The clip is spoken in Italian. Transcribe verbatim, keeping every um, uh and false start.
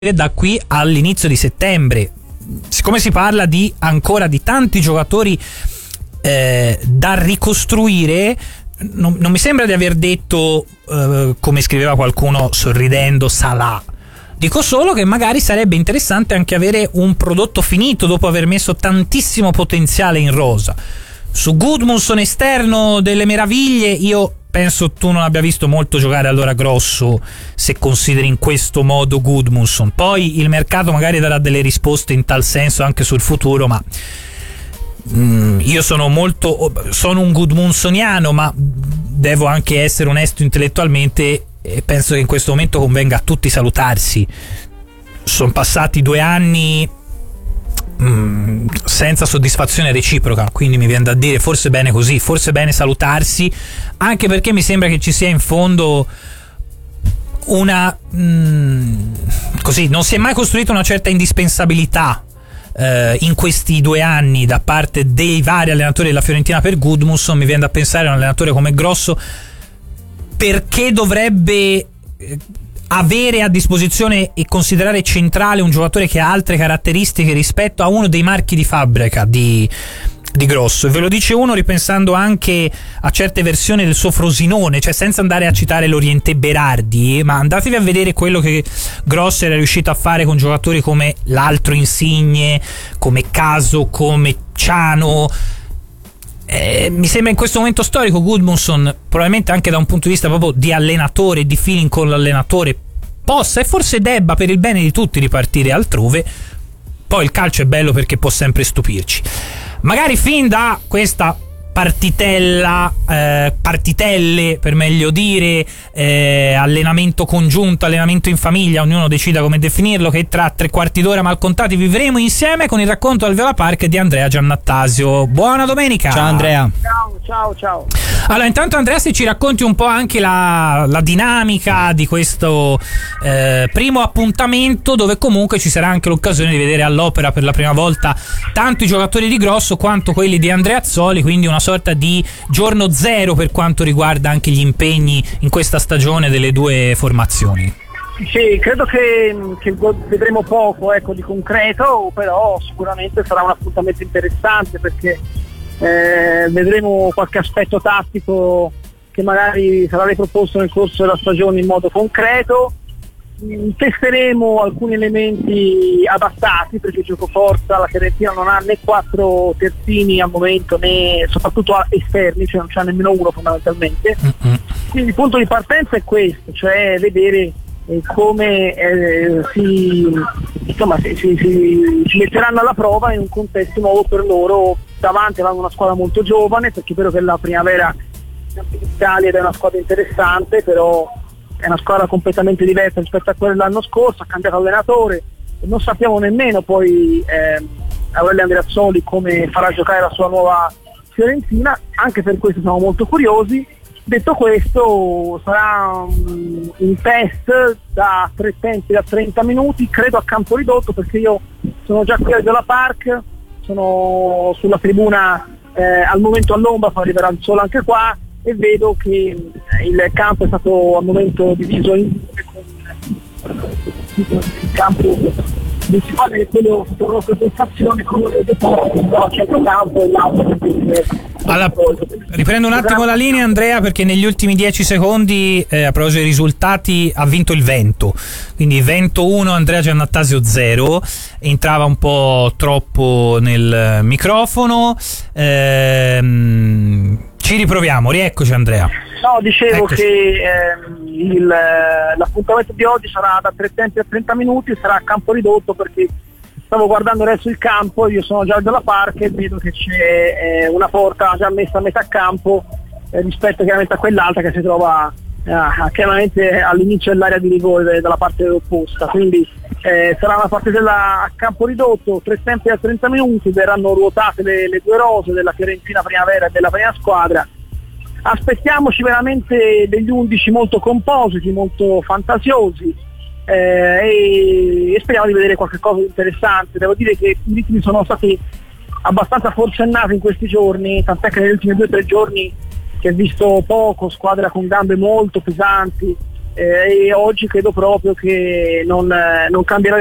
da qui all'inizio di settembre. Siccome si parla di ancora di tanti giocatori eh, da ricostruire, non, non mi sembra di aver detto eh, come scriveva qualcuno sorridendo Salah. Dico solo che magari sarebbe interessante anche avere un prodotto finito dopo aver messo tantissimo potenziale in rosa. Su Gudmundsson esterno delle meraviglie, io penso tu non abbia visto molto giocare allora Grosso, se consideri in questo modo Gudmundsson. Poi il mercato magari darà delle risposte in tal senso anche sul futuro, ma mm, io sono molto sono un Gudmundssoniano, ma devo anche essere onesto intellettualmente e penso che in questo momento convenga a tutti salutarsi. Sono passati due anni mh, senza soddisfazione reciproca, quindi mi viene da dire forse bene così, forse bene salutarsi, anche perché mi sembra che ci sia in fondo una mh, così, non si è mai costruita una certa indispensabilità eh, in questi due anni da parte dei vari allenatori della Fiorentina per Gudmundsson. Mi viene da pensare a un allenatore come Grosso, perché dovrebbe avere a disposizione e considerare centrale un giocatore che ha altre caratteristiche rispetto a uno dei marchi di fabbrica di, di Grosso. E ve lo dice uno ripensando anche a certe versioni del suo Frosinone, cioè senza andare a citare l'Oriente Berardi, ma andatevi a vedere quello che Grosso era riuscito a fare con giocatori come l'altro Insigne, come Caso, come Ciano. Eh, mi sembra in questo momento storico Gudmundsson, probabilmente anche da un punto di vista proprio di allenatore, di feeling con l'allenatore, possa e forse debba per il bene di tutti ripartire altrove. Poi il calcio è bello perché può sempre stupirci. Magari fin da questa partitella, eh, partitelle per meglio dire, eh, allenamento congiunto, allenamento in famiglia, ognuno decida come definirlo, che tra tre quarti d'ora mal contati vivremo insieme con il racconto al Viola Park di Andrea Giannattasio. Buona domenica. Ciao Andrea. Ciao, ciao, ciao. Allora, intanto Andrea, se ci racconti un po' anche la, la dinamica di questo eh, primo appuntamento, dove comunque ci sarà anche l'occasione di vedere all'opera per la prima volta tanto i giocatori di Grosso quanto quelli di Andreazzoli, quindi una sorta di giorno zero per quanto riguarda anche gli impegni in questa stagione delle due formazioni. Sì, credo che, che vedremo poco ecco, di concreto, però sicuramente sarà un appuntamento interessante perché eh, vedremo qualche aspetto tattico che magari sarà riproposto nel corso della stagione in modo concreto. Testeremo alcuni elementi adattati perché il gioco forza la Fiorentina non ha né quattro terzini al momento né soprattutto esterni, cioè non c'è nemmeno uno fondamentalmente. Mm-hmm. Quindi il punto di partenza è questo, cioè vedere eh, come eh, si, insomma, si, si, si, si metteranno alla prova in un contesto nuovo per loro. Davanti avevano una squadra molto giovane, perché è vero che la primavera in Italia ed è una squadra interessante, però è una squadra completamente diversa rispetto a quella dell'anno scorso, ha cambiato allenatore e non sappiamo nemmeno poi eh, Aurelio Andreazzoli come farà giocare la sua nuova Fiorentina, anche per questo siamo molto curiosi. Detto questo, sarà un, un test da tre tempi da trenta minuti, credo a campo ridotto, perché io sono già qui al Viola Park, sono sulla tribuna eh, al momento all'ombra, poi arriverà il sole anche qua, e vedo che il campo è stato al momento diviso in con il campo principale che è quello per presentazione con il centrocampo e l'altro. Allora, riprendo un attimo la linea Andrea, perché negli ultimi dieci secondi eh, a proposito dei risultati ha vinto il Vento, quindi Vento uno Andrea Giannattasio zero, entrava un po' troppo nel microfono. ehm, ci riproviamo, rieccoci Andrea. No, dicevo Eccoci. che ehm, il, l'appuntamento di oggi sarà da tre tempi a trenta minuti, sarà a campo ridotto perché stavo guardando adesso il campo, io sono già dalla Park e vedo che c'è eh, una porta già messa a metà campo eh, rispetto chiaramente a quell'altra che si trova eh, chiaramente all'inizio dell'area di rigore dalla parte opposta, quindi eh, sarà una partita a campo ridotto, tre tempi a trenta minuti, verranno ruotate le, le due rose della Fiorentina primavera e della prima squadra. Aspettiamoci veramente degli undici molto compositi, molto fantasiosi, eh, e speriamo di vedere qualche cosa di interessante. Devo dire che i ritmi sono stati abbastanza forsennati in questi giorni, tant'è che negli ultimi due o tre giorni si è visto poco, squadra con gambe molto pesanti, eh, e oggi credo proprio che non, non cambierà